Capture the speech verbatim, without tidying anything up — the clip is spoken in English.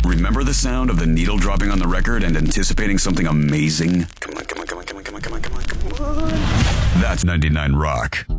Remember the sound of the needle dropping on the record and anticipating something amazing? Come on, come on, come on, come on, come on, come on, come on, come on. That's ninety-nine Rock.